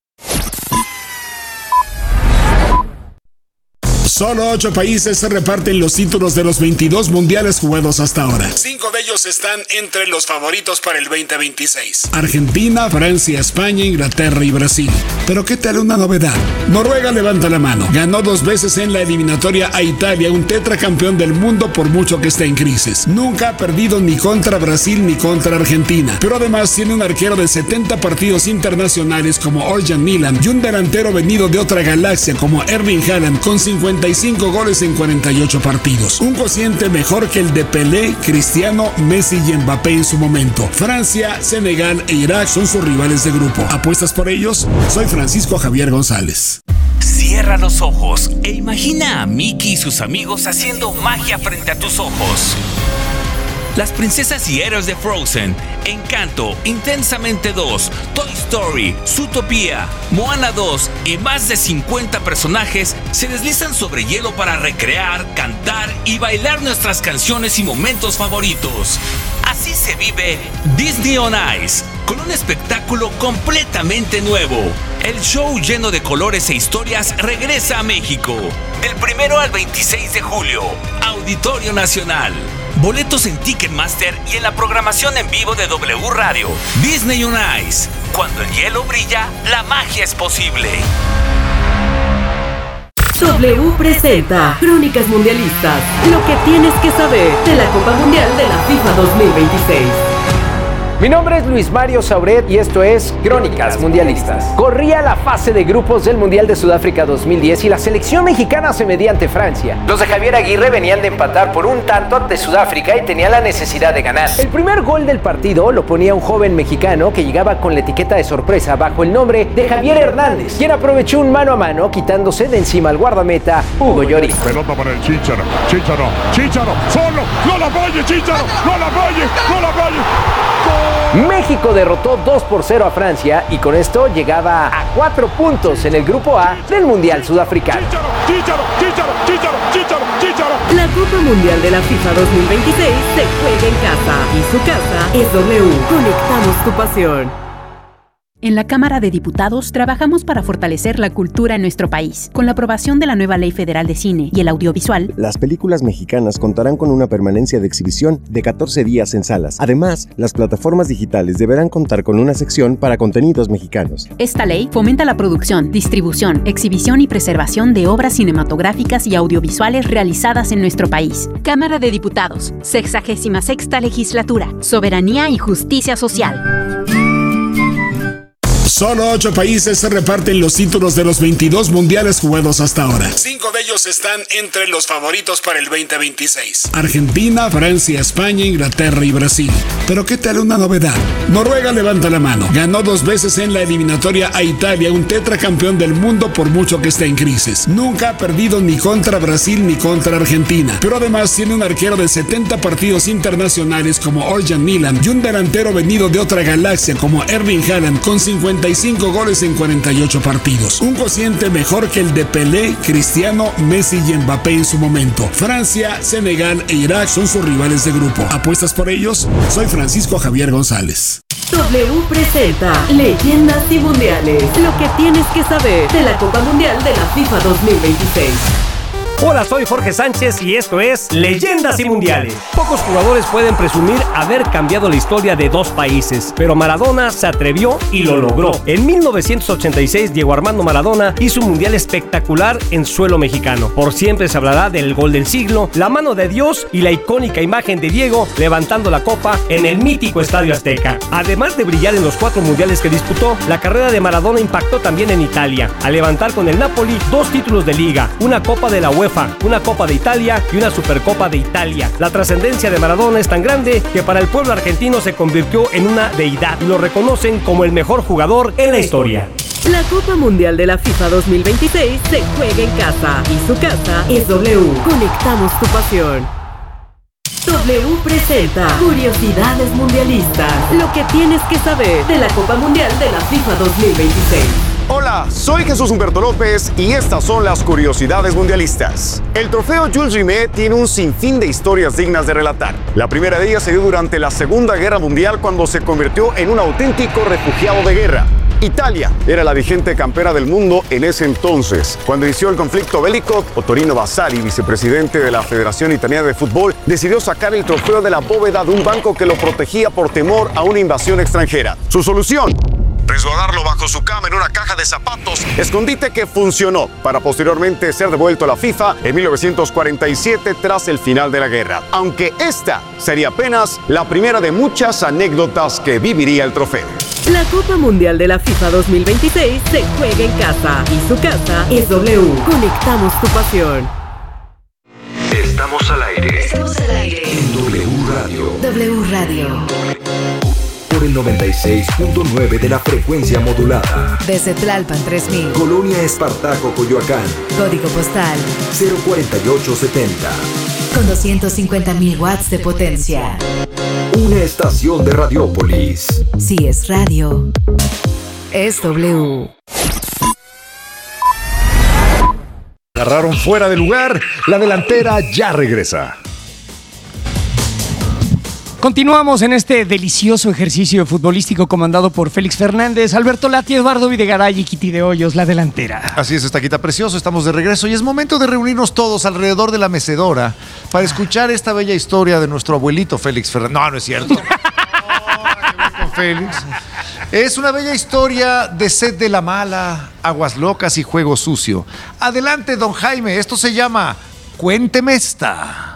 Solo ocho países se reparten los títulos de los veintidós mundiales jugados hasta ahora. Cinco de ellos están entre los favoritos para el veinte veintiséis. Argentina, Francia, España, Inglaterra y Brasil. Pero ¿qué tal una novedad? Noruega levanta la mano. Ganó dos veces en la eliminatoria a Italia, un tetracampeón del mundo por mucho que esté en crisis. Nunca ha perdido ni contra Brasil ni contra Argentina. Pero además tiene un arquero de setenta partidos internacionales como Orjan Milan y un delantero venido de otra galaxia como Erling Haaland con cincuenta y cinco goles en cuarenta y ocho partidos. Un cociente mejor que el de Pelé, Cristiano, Messi y Mbappé en su momento. Francia, Senegal e Irak son sus rivales de grupo. ¿Apuestas por ellos? Soy Francisco Javier González. Cierra los ojos e imagina a Mickey y sus amigos haciendo magia frente a tus ojos. Las princesas y héroes de Frozen, Encanto, Intensamente dos, Toy Story, Zootopia, Moana dos y más de cincuenta personajes se deslizan sobre hielo para recrear, cantar y bailar nuestras canciones y momentos favoritos. Así se vive Disney on Ice, con un espectáculo completamente nuevo. El show lleno de colores e historias regresa a México. Del primero al veintiséis de julio, Auditorio Nacional. Boletos en Ticketmaster y en la programación en vivo de W Radio. Disney on Ice. Cuando el hielo brilla, la magia es posible. W presenta Crónicas Mundialistas. Lo que tienes que saber de la Copa Mundial de la FIFA dos mil veintiséis. Mi nombre es Luis Mario Sauret y esto es Crónicas Mundialistas. Corría la fase de grupos del Mundial de Sudáfrica dos mil diez y la selección mexicana se medía ante Francia. Los de Javier Aguirre venían de empatar por un tanto ante Sudáfrica y tenían la necesidad de ganar. El primer gol del partido lo ponía un joven mexicano que llegaba con la etiqueta de sorpresa bajo el nombre de Javier Hernández, quien aprovechó un mano a mano quitándose de encima al guardameta Hugo Lloris. Pelota para el Chícharo, Chícharo, Chícharo, solo, no la falle, Chícharo, no la falle, no la falle. México derrotó dos por cero a Francia y con esto llegaba a cuatro puntos en el grupo A del Mundial Sudafricano. Chícharo, Chícharo, Chícharo, Chícharo, Chícharo. La Copa Mundial de la FIFA dos mil veintiséis se juega en casa y su casa es W. Conectamos tu pasión. En la Cámara de Diputados trabajamos para fortalecer la cultura en nuestro país. Con la aprobación de la nueva Ley Federal de Cine y el Audiovisual, las películas mexicanas contarán con una permanencia de exhibición de catorce días en salas. Además, las plataformas digitales deberán contar con una sección para contenidos mexicanos. Esta ley fomenta la producción, distribución, exhibición y preservación de obras cinematográficas y audiovisuales realizadas en nuestro país. Cámara de Diputados, sexagésima sexta Legislatura, Soberanía y Justicia Social. Solo ocho países se reparten los títulos de los veintidós mundiales jugados hasta ahora. Cinco de ellos están entre los favoritos para el veinte veintiséis. Argentina, Francia, España, Inglaterra y Brasil. Pero ¿qué tal una novedad? Noruega levanta la mano. Ganó dos veces en la eliminatoria a Italia, un tetracampeón del mundo por mucho que esté en crisis. Nunca ha perdido ni contra Brasil ni contra Argentina. Pero además tiene un arquero de setenta partidos internacionales como Orjan Milan y un delantero venido de otra galaxia como Erling Haaland con cincuenta y cinco goles en cuarenta y ocho partidos. Un cociente mejor que el de Pelé, Cristiano, Messi y Mbappé en su momento. Francia, Senegal e Irak son sus rivales de grupo. ¿Apuestas por ellos? Soy Francisco Javier González. W presenta Leyendas y Mundiales. Lo que tienes que saber de la Copa Mundial de la FIFA dos mil veintiséis. Hola, soy Jorge Sánchez y esto es Leyendas y Mundiales. Pocos jugadores pueden presumir haber cambiado la historia de dos países, pero Maradona se atrevió y lo logró. En mil novecientos ochenta y seis, Diego Armando Maradona hizo un mundial espectacular en suelo mexicano. Por siempre se hablará del gol del siglo, la mano de Dios y la icónica imagen de Diego levantando la copa en el mítico Estadio Azteca. Además de brillar en los cuatro mundiales que disputó, la carrera de Maradona impactó también en Italia, al levantar con el Napoli dos títulos de liga, una Copa de la UEFA, una Copa de Italia y una Supercopa de Italia. La trascendencia de Maradona es tan grande que para el pueblo argentino se convirtió en una deidad y lo reconocen como el mejor jugador en la historia. La Copa Mundial de la FIFA dos mil veintiséis se juega en casa y su casa es W. Conectamos tu pasión. W presenta Curiosidades Mundialistas. Lo que tienes que saber de la Copa Mundial de la FIFA dos mil veintiséis. Hola, soy Jesús Humberto López y estas son las curiosidades mundialistas. El trofeo Jules Rimet tiene un sinfín de historias dignas de relatar. La primera de ellas se dio durante la Segunda Guerra Mundial cuando se convirtió en un auténtico refugiado de guerra. Italia era la vigente campera del mundo en ese entonces. Cuando inició el conflicto bélico, Ottorino Vasari, vicepresidente de la Federación Italiana de Fútbol, decidió sacar el trofeo de la bóveda de un banco que lo protegía por temor a una invasión extranjera. Su solución: resguardarlo bajo su cama en una caja de zapatos, escondite que funcionó para posteriormente ser devuelto a la FIFA en mil novecientos cuarenta y siete tras el final de la guerra. Aunque esta sería apenas la primera de muchas anécdotas que viviría el trofeo. La Copa Mundial de la FIFA dos mil veintiséis se juega en casa y su casa es W. Conectamos tu pasión. Estamos al aire. Estamos al aire. En W Radio. W Radio. Por el noventa y seis punto nueve de la frecuencia modulada. Desde Tlalpan tres mil. Colonia Espartaco, Coyoacán. Código postal cero cuarenta y ocho setenta. Con doscientos cincuenta mil watts de potencia. Una estación de Radiópolis. Si es radio, es W. Agarraron fuera de lugar. La delantera ya regresa. Continuamos en este delicioso ejercicio futbolístico comandado por Félix Fernández, Alberto Lati, Eduardo Videgaray y Kitty de Hoyos, la delantera. Así es, Estaquita Precioso, estamos de regreso y es momento de reunirnos todos alrededor de la mecedora para escuchar esta bella historia de nuestro abuelito Félix Fernández. No, no es cierto. No, con Félix. Es una bella historia de sed de la mala, aguas locas y juego sucio. Adelante, don Jaime, esto se llama Cuénteme esta.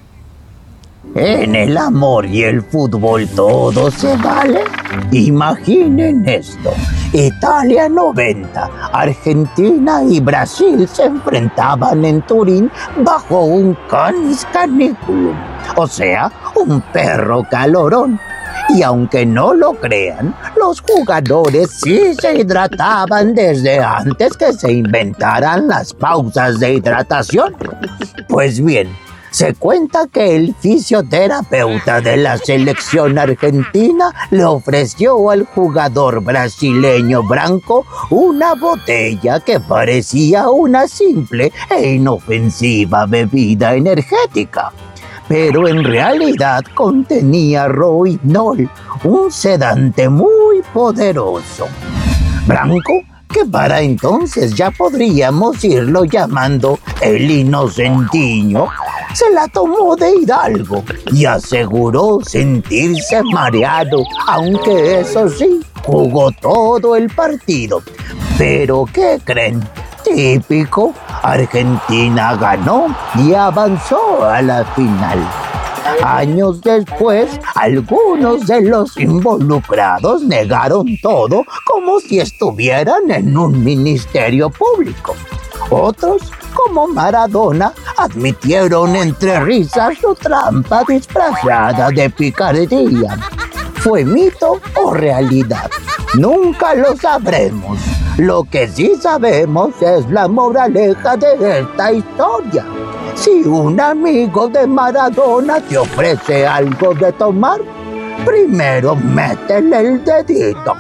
En el amor y el fútbol todo se vale. Imaginen esto. Italia noventa, Argentina y Brasil se enfrentaban en Turín bajo un canis caniculum, o sea, un perro calorón. Y aunque no lo crean, los jugadores sí se hidrataban desde antes que se inventaran las pausas de hidratación. Pues bien, se cuenta que el fisioterapeuta de la selección argentina le ofreció al jugador brasileño Branco una botella que parecía una simple e inofensiva bebida energética, pero en realidad contenía rohypnol, un sedante muy poderoso. Branco, que para entonces ya podríamos irlo llamando el inocentiño, se la tomó de hidalgo y aseguró sentirse mareado, aunque eso sí, jugó todo el partido. ¿Pero qué creen? Típico, Argentina ganó y avanzó a la final. Años después, algunos de los involucrados negaron todo como si estuvieran en un ministerio público. Otros, como Maradona, admitieron entre risas su trampa disfrazada de picardía. ¿Fue mito o realidad? Nunca lo sabremos. Lo que sí sabemos es la moraleja de esta historia. Si un amigo de Maradona te ofrece algo de tomar, primero métele el dedito.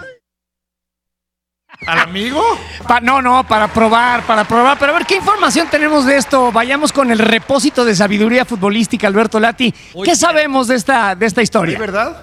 ¿Al amigo? Pa- no, no, para probar, para probar. Pero a ver, ¿qué información tenemos de esto? Vayamos con el repósito de sabiduría futbolística, Alberto Lati. Oye, ¿Qué sabemos de esta, de esta historia? ¿Es verdad?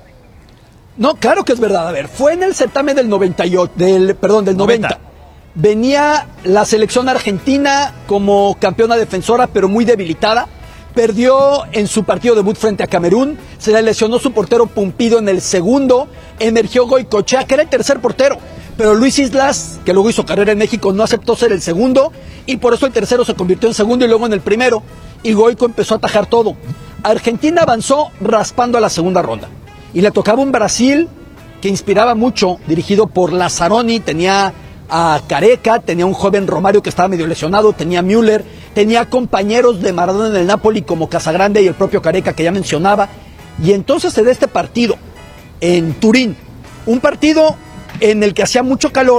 No, claro que es verdad. A ver, fue en el certamen del noventa y ocho, del, perdón, del noventa. noventa. Venía la selección argentina como campeona defensora, pero muy debilitada. Perdió en su partido debut frente a Camerún. Se le lesionó su portero Pumpido en el segundo. Emergió Goicoechea, que era el tercer portero. Pero Luis Islas, que luego hizo carrera en México, no aceptó ser el segundo. Y por eso el tercero se convirtió en segundo y luego en el primero. Y Goico empezó a atajar todo. Argentina avanzó raspando a la segunda ronda. Y le tocaba un Brasil que inspiraba mucho, dirigido por Lazzaroni. Tenía a Careca, tenía un joven Romario que estaba medio lesionado, tenía Müller, tenía compañeros de Maradona en el Napoli como Casagrande y el propio Careca que ya mencionaba. Y entonces se da este partido en Turín, un partido en el que hacía mucho calor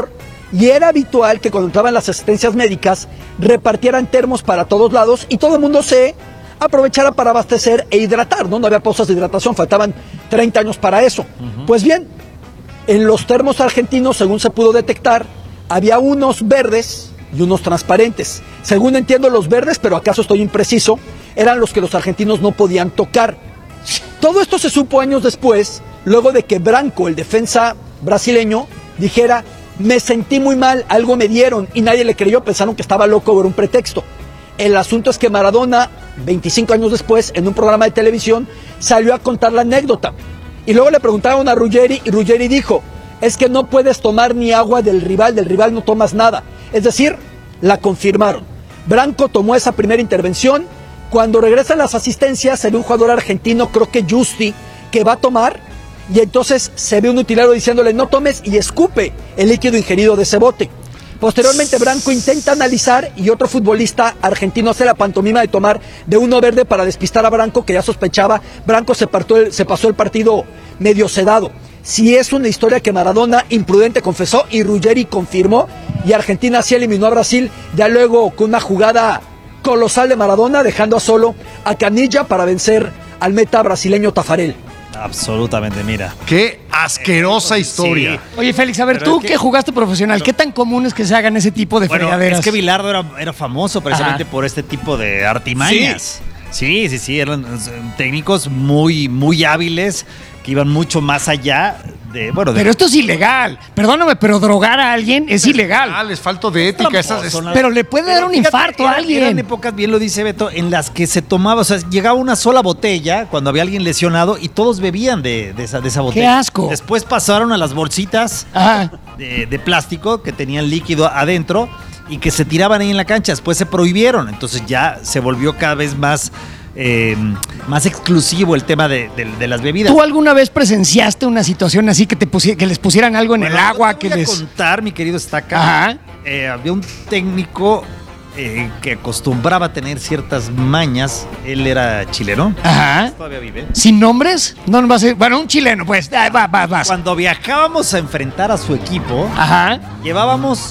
y era habitual que cuando entraban las asistencias médicas repartieran termos para todos lados y todo el mundo se aprovechara para abastecer e hidratar, ¿no? No había pausas de hidratación, faltaban treinta años para eso. Uh-huh. Pues bien, en los termos argentinos, según se pudo detectar, había unos verdes y unos transparentes. Según entiendo, los verdes, pero acaso estoy impreciso, eran los que los argentinos no podían tocar. Todo esto se supo años después, luego de que Branco, el defensa brasileño, dijera: me sentí muy mal, algo me dieron, y nadie le creyó, pensaron que estaba loco o era un pretexto. El asunto es que Maradona, veinticinco años después, en un programa de televisión, salió a contar la anécdota. Y luego le preguntaron a Ruggeri, y Ruggeri dijo: es que no puedes tomar ni agua del rival, del rival no tomas nada. Es decir, la confirmaron. Branco tomó esa primera intervención. Cuando regresan las asistencias, se ve un jugador argentino, creo que Justi, que va a tomar, y entonces se ve un utilero diciéndole: no tomes, y escupe el líquido ingerido de ese bote. Posteriormente Branco intenta analizar y otro futbolista argentino hace la pantomima de tomar de uno verde para despistar a Branco, que ya sospechaba. Branco se, partó el, se pasó el partido medio sedado. Si es una historia que Maradona imprudente confesó y Ruggeri confirmó, y Argentina sí eliminó a Brasil, ya luego con una jugada colosal de Maradona, dejando a solo a Canilla para vencer al meta brasileño Tafarel. Absolutamente, mira. Qué asquerosa historia. Sí. Oye, Félix, a ver, Pero tú es que, que jugaste profesional, ¿qué tan común es que se hagan ese tipo de bueno, fregaderas? Es que Bilardo era, era famoso precisamente Ajá. por este tipo de artimañas. Sí, sí, sí, sí eran técnicos muy, muy hábiles que iban mucho más allá de, bueno, de... Pero esto es ilegal. Perdóname, pero drogar a alguien es, es ilegal. Ah, les falta de ética. Esas, es... Pero le puede dar un fíjate, infarto era, a alguien. Eran épocas, bien lo dice Beto, en las que se tomaba, o sea, llegaba una sola botella cuando había alguien lesionado y todos bebían de, de, esa, de esa botella. ¡Qué asco! Después pasaron a las bolsitas de, de plástico que tenían líquido adentro y que se tiraban ahí en la cancha. Después se prohibieron, entonces ya se volvió cada vez más... Eh, más exclusivo el tema de, de, de las bebidas. ¿Tú alguna vez presenciaste una situación así que te pusi- que les pusieran algo en bueno, el agua? Te que voy les... a contar, mi querido Estaca. Eh, había un técnico eh, que acostumbraba a tener ciertas mañas. Él era chileno. Ajá. Todavía vive. ¿Sin nombres? No, no va a ser. Bueno, un chileno, pues. Ah, va, va, va. Cuando viajábamos a enfrentar a su equipo, Ajá. llevábamos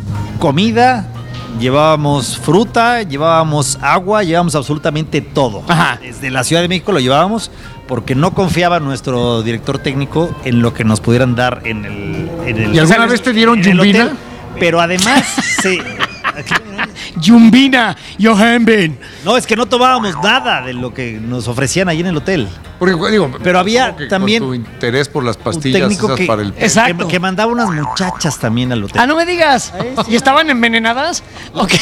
comida, llevábamos fruta, llevábamos agua, llevábamos absolutamente todo. Ajá. Desde la Ciudad de México lo llevábamos porque no confiaba nuestro director técnico en lo que nos pudieran dar en el... En el ¿Y alguna vez te dieron yumbina? Pero además, sí. Yumbina, Johanben. No, es que no tomábamos nada de lo que nos ofrecían ahí en el hotel. Porque, digo, pero había también con tu interés por las pastillas un técnico esas que, para el... Exacto. Que, que mandaba unas muchachas también al hotel. Ah, no me digas. ¿Y estaban envenenadas? Okay.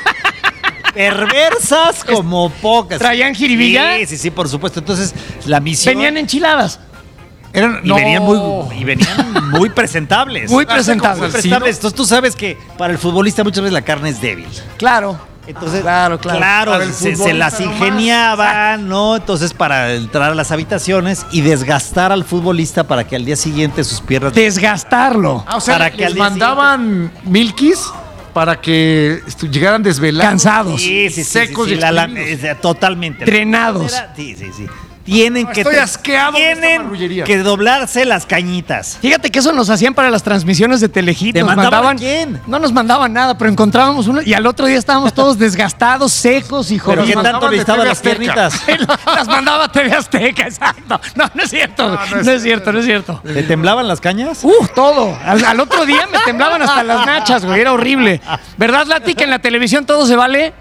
Perversas como pocas. ¿Traían jiribilla? Sí, sí, sí, por supuesto. Entonces, la misión... Venían enchiladas. Eran, y, no. venían muy, y venían muy presentables. Muy presentables. Muy presentables. Entonces tú sabes que para el futbolista muchas veces la carne es débil. Claro. Entonces, claro, claro. claro se, se las ingeniaban, ¿no? Entonces, para entrar a las habitaciones y desgastar al futbolista para que al día siguiente sus piernas... Desgastarlo. Ah, o sea, para les que al mandaban milkis para que llegaran desvelados. Cansados. Sí, sí, sí, secos sí, sí, y la, la, totalmente. Drenados. Sí, sí, sí. Tienen no, que estoy asqueado tienen que doblarse las cañitas. Fíjate que eso nos hacían para las transmisiones de Telehit. ¿Te nos mandaban mandaban a quién? No nos mandaban nada, pero encontrábamos uno y al otro día estábamos todos desgastados, secos y ¿Pero jodidos. qué tanto necesitaban las piernitas? Las mandaba T V Azteca, exacto. No, no es cierto. No, no, es, no es cierto, no es cierto. ¿Te temblaban las cañas? Uh, todo. Al, al otro día me temblaban hasta las nachas, güey. Era horrible. ¿Verdad, Lati, que en la televisión todo se vale?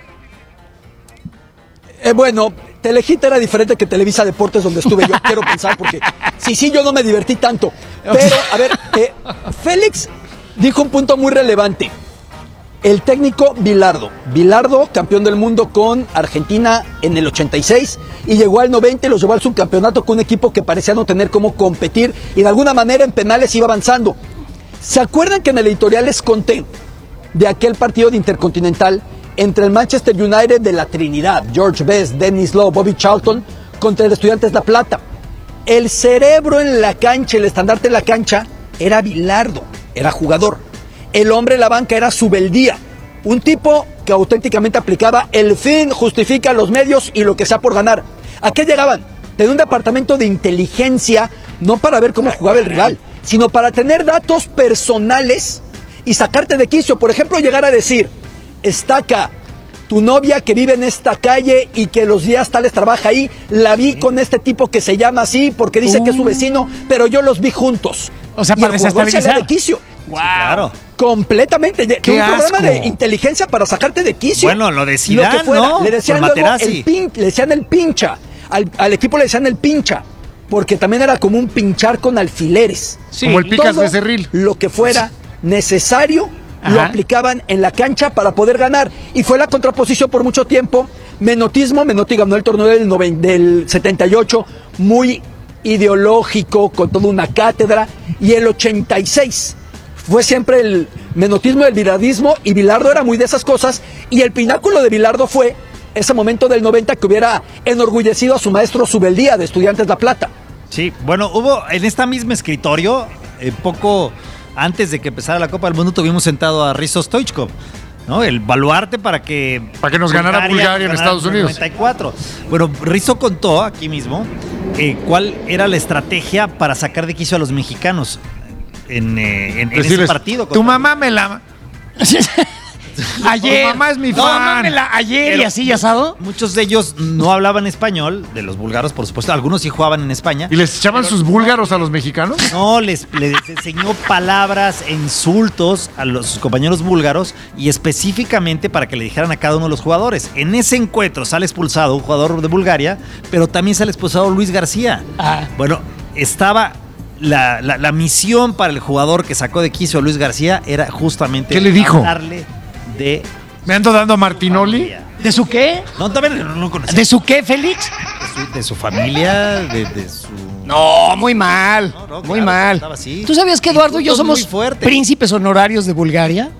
Eh, bueno, Telehit era diferente que Televisa Deportes, donde estuve yo, quiero pensar, porque sí, sí, yo no me divertí tanto. Pero, a ver, eh, Félix dijo un punto muy relevante. El técnico Bilardo. Bilardo, campeón del mundo con Argentina en el ochenta y seis, y llegó al noventa y los llevó al subcampeonato con un equipo que parecía no tener cómo competir, y de alguna manera en penales iba avanzando. ¿Se acuerdan que en el editorial les conté de aquel partido de Intercontinental entre el Manchester United de la Trinidad, George Best, Dennis Law, Bobby Charlton, contra el Estudiantes La Plata? El cerebro en la cancha, el estandarte en la cancha, era Bilardo, era jugador. El hombre en la banca era Subeldía, un tipo que auténticamente aplicaba el fin justifica los medios y lo que sea por ganar. ¿A qué llegaban? Tenía un departamento de inteligencia, no para ver cómo jugaba el rival, sino para tener datos personales y sacarte de quicio. Por ejemplo, llegar a decir, Estaca, tu novia que vive en esta calle y que los días tales trabaja ahí, la vi con este tipo que se llama así porque dice uh. que es su vecino, pero yo los vi juntos. O sea, y para el jugador se desestabilizar. de quicio. Wow. Sí, claro. Completamente. De, Qué un asco. programa de inteligencia para sacarte de quicio. Bueno, lo de Zidane, lo que fuera. ¿no? Le decían Con luego Materazzi. el pin, le decían el pincha. Al, al equipo le decían el pincha. Porque también era como un pinchar con alfileres. Sí. Como el picas Todo becerril. Lo que fuera necesario Ajá. lo aplicaban en la cancha para poder ganar. Y fue la contraposición por mucho tiempo. Menotismo, Menotti ganó el torneo del, noven, del setenta y ocho, muy ideológico, con toda una cátedra. Y el ochenta y seis fue siempre el menotismo, el bilardismo, y Bilardo era muy de esas cosas. Y el pináculo de Bilardo fue ese momento del noventa que hubiera enorgullecido a su maestro Subeldía de Estudiantes La Plata. Sí, bueno, hubo en esta misma escritorio, eh, poco antes de que empezara la Copa del Mundo, tuvimos sentado a Risto Stoichkov, ¿no? El baluarte para que... Para que nos ganara Bulgaria en Estados Unidos. noventa y cuatro. Bueno, Risto contó aquí mismo eh, cuál era la estrategia para sacar de quicio a los mexicanos en, eh, en, en ese partido. Tu mamá me la... Ayer. Tu mamá es mi no, fan. Mámela ayer Pero y así, asado. Muchos de ellos no hablaban español, de los búlgaros, por supuesto. Algunos sí jugaban en España. ¿Y les echaban pero, sus búlgaros a los mexicanos? No, les, les enseñó palabras e insultos a los sus compañeros búlgaros y específicamente para que le dijeran a cada uno de los jugadores. En ese encuentro sale expulsado un jugador de Bulgaria, pero también sale expulsado Luis García. Ah. Bueno, estaba... La, la, la misión para el jugador que sacó de quicio a Luis García era justamente... ¿Qué le dijo? Darle de... ¿Me ando dando a Martinoli? ¿De su qué? No, también no lo conocía. ¿De su qué, Félix? De su, de su familia, de, de su... No, muy mal, no, no, claro, muy mal. Así. ¿Tú sabías que Eduardo y yo somos príncipes honorarios de Bulgaria?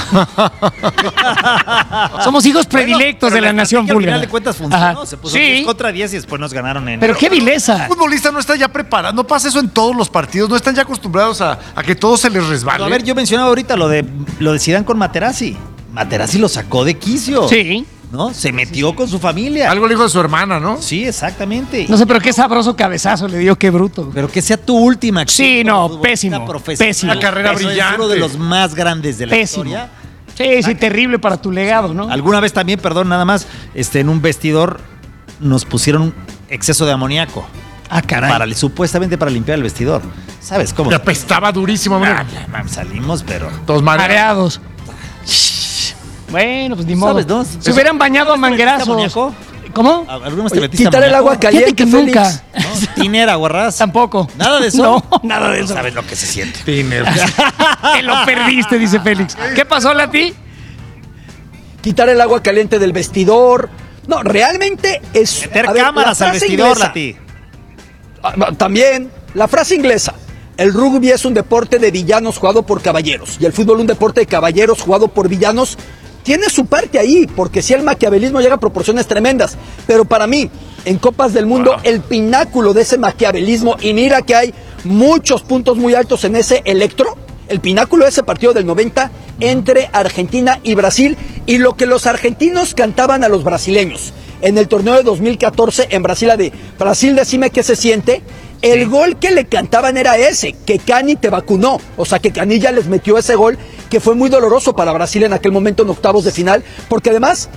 Somos hijos predilectos bueno, de la, la nación búlgara. Al final de cuentas funcionó, Ajá. se puso sí. diez contra diez y después nos ganaron en... Pero qué vileza. El futbolista no está ya preparado, no pasa eso en todos los partidos, no están ya acostumbrados a, a que todo se les resbale. Pero a ver, yo mencionaba ahorita lo de lo de Zidane con Materazzi. Materazzi lo sacó de quicio. Sí. ¿No? Se metió con su familia. Algo le dijo de su hermana, ¿no? Sí, exactamente. No sé, pero qué sabroso cabezazo le dio, qué bruto. Pero que sea tu última. Sí, no, pésimo. Pésimo. Una carrera Eso brillante. Es uno de los más grandes de la pésimo. historia. Sí, sí, terrible para tu legado, ¿no? Alguna vez también, perdón, nada más, este, en un vestidor nos pusieron exceso de amoníaco. Ah, caray. Para, supuestamente para limpiar el vestidor. ¿Sabes cómo? Le apestaba durísimo, ah, salimos, pero... Todos mareados. Bueno, pues ni modo. ¿Sabes, no? Se hubieran bañado a manguerazos. ¿Cómo? ¿Alguna vez te metiste quitar el agua caliente, que nunca. ¿No? Tinera, guarras. Tampoco. ¿Nada de eso? No, nada de eso. No sabes lo que se siente. Tinera. Te lo perdiste, dice Félix. ¿Qué pasó, Lati? Quitar el agua caliente del vestidor. No, realmente es... Meter ver, cámaras al vestidor, inglesa, Lati. También, la frase inglesa. El rugby es un deporte de villanos jugado por caballeros. Y el fútbol un deporte de caballeros jugado por villanos. Tiene su parte ahí, porque si el maquiavelismo llega a proporciones tremendas. Pero para mí, en Copas del Mundo, wow. el pináculo de ese maquiavelismo, y mira que hay muchos puntos muy altos en ese electro, el pináculo de ese partido del noventa entre Argentina y Brasil, y lo que los argentinos cantaban a los brasileños. En el torneo de dos mil catorce en Brasil, de Brasil, decime qué se siente. El sí. gol que le cantaban era ese, que Cani te vacunó. O sea, que Cani ya les metió ese gol, que fue muy doloroso para Brasil en aquel momento en octavos de final, porque además